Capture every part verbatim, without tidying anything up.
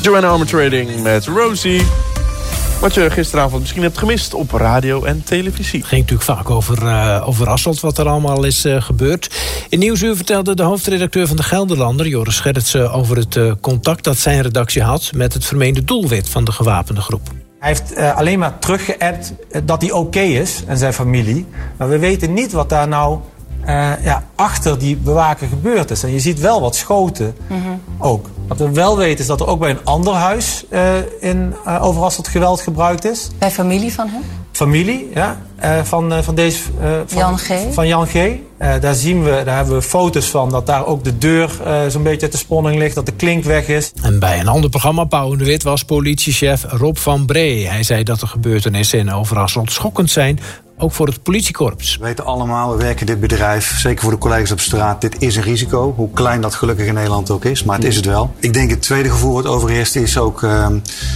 Joanna Armatrading met Rosie. Wat je gisteravond misschien hebt gemist op radio en televisie. Het ging natuurlijk vaak over, uh, over Asselt, wat er allemaal is uh, gebeurd. In Nieuwsuur vertelde de hoofdredacteur van de Gelderlander, Joris Gerritsen, over het uh, contact dat zijn redactie had met het vermeende doelwit van de gewapende groep. Hij heeft uh, alleen maar teruggeappt dat hij oké okay is en zijn familie. Maar we weten niet wat daar nou uh, ja, achter die bewaker gebeurd is. En je ziet wel wat schoten mm-hmm. ook. Wat we wel weten is dat er ook bij een ander huis uh, in uh, Overasselt geweld gebruikt is. Bij familie van hem? Familie, ja. Uh, van, uh, van deze... Uh, van, Jan G. Van Jan G. Uh, daar zien we, daar hebben we foto's van dat daar ook de deur uh, zo'n beetje uit de sponning ligt, dat de klink weg is. En bij een ander programma, Pauw en de Wit, was politiechef Rob van Bree. Hij zei dat de gebeurtenissen in Overasselt schokkend zijn, ook voor het politiekorps. We weten allemaal, we werken in dit bedrijf, zeker voor de collega's op straat, dit is een risico. Hoe klein dat gelukkig in Nederland ook is, maar het is het wel. Ik denk het tweede gevoel wat overheerst is ook uh,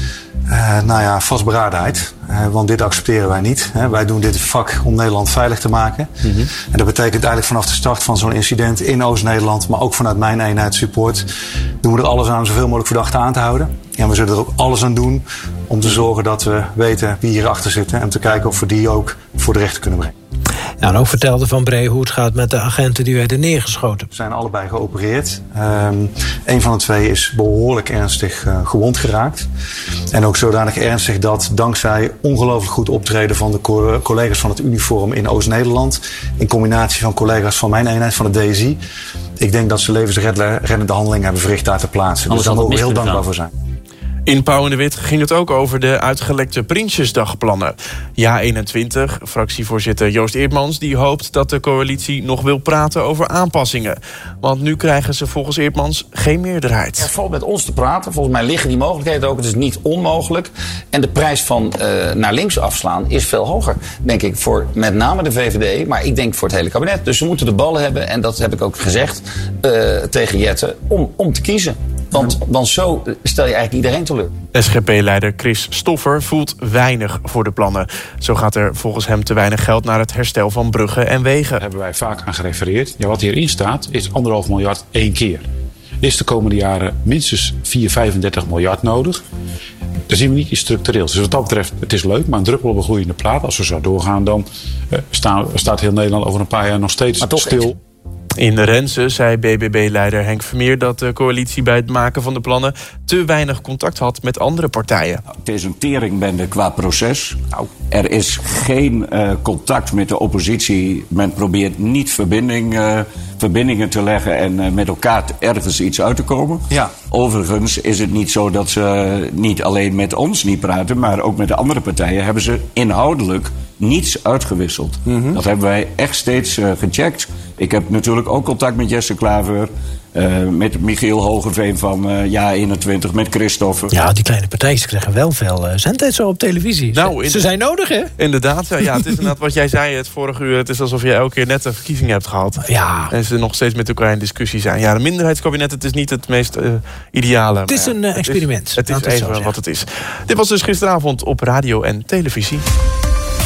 uh, nou ja, vastberadenheid. Uh, want dit accepteren wij niet. Hè. Wij doen dit vak om Nederland veilig te maken. Mm-hmm. En dat betekent eigenlijk vanaf de start van zo'n incident in Oost-Nederland, maar ook vanuit mijn eenheid support, doen we er alles aan om zoveel mogelijk verdachten aan te houden. En we zullen er ook alles aan doen om te zorgen dat we weten wie hierachter zitten en te kijken of we die ook voor de rechter kunnen brengen. Nou, en ook vertelde Van Bree hoe het gaat met de agenten die werden neergeschoten. We zijn allebei geopereerd. Um, een van de twee is behoorlijk ernstig uh, gewond geraakt. En ook zodanig ernstig dat dankzij ongelooflijk goed optreden van de co- collega's van het uniform in Oost-Nederland, in combinatie van collega's van mijn eenheid, van de D S I, ik denk dat ze levensreddende handelingen hebben verricht daar te plaatsen. Dus daar mogen we heel dankbaar voor zijn. In Pauw en de Wit ging het ook over de uitgelekte Prinsjesdagplannen. Ja eenentwintig, fractievoorzitter Joost Eerdmans, die hoopt dat de coalitie nog wil praten over aanpassingen. Want nu krijgen ze volgens Eerdmans geen meerderheid. Er valt met ons te praten. Volgens mij liggen die mogelijkheden ook. Het is niet onmogelijk. En de prijs van uh, naar links afslaan is veel hoger, denk ik, voor met name de V V D, maar ik denk voor het hele kabinet. Dus ze moeten de ballen hebben, en dat heb ik ook gezegd uh, tegen Jette, om, om te kiezen. Want, want zo stel je eigenlijk iedereen teleur. S G P-leider Chris Stoffer voelt weinig voor de plannen. Zo gaat er volgens hem te weinig geld naar het herstel van bruggen en wegen. Daar hebben wij vaak aan gerefereerd. Ja, wat hierin staat is anderhalf miljard één keer. Is de komende jaren minstens vier, vijfendertig miljard nodig. Daar zien we niet iets structureels. Dus wat dat betreft, het is leuk, maar een druppel op een groeiende plaat. Als we zo doorgaan, dan uh, staan, staat heel Nederland over een paar jaar nog steeds stil. In Renze zei B B B-leider Henk Vermeer dat de coalitie bij het maken van de plannen te weinig contact had met andere partijen. Het is een teringbende qua proces. Er is geen uh, contact met de oppositie. Men probeert niet verbinding, uh, verbindingen te leggen en uh, met elkaar ergens iets uit te komen. Ja. Overigens is het niet zo dat ze niet alleen met ons niet praten, maar ook met de andere partijen hebben ze inhoudelijk niets uitgewisseld. Mm-hmm. Dat hebben wij echt steeds uh, gecheckt. Ik heb natuurlijk ook contact met Jesse Klaver, uh, met Michiel Hogeveen van uh, Ja eenentwintig, met Christopher. Ja, die kleine partijtjes krijgen wel veel uh, zendtijd zo op televisie. Nou, ze, ze zijn nodig, hè? Inderdaad, ja, ja, het is inderdaad wat jij zei het vorige uur. Het is alsof je elke keer net een verkiezing hebt gehad. Ja. En ze nog steeds met elkaar in discussie zijn. Ja, een minderheidskabinet, het is niet het meest uh, ideale. Het is een uh, experiment. Het is, het is even wat het is. Dit was dus gisteravond op radio en televisie.